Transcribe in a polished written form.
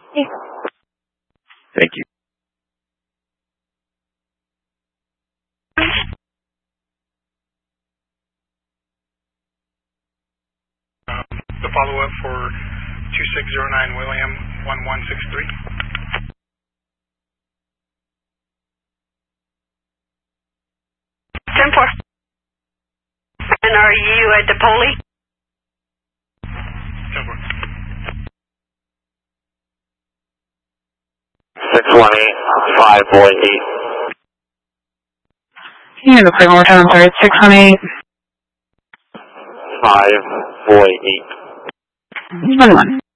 Thank you. The follow-up for 2609 William 1163. 10-4. And are you at the Poli? 10-4. 618, 5 boy 8. Can you play one more time? I'm sorry. 618. 5 boy 8. 1-1.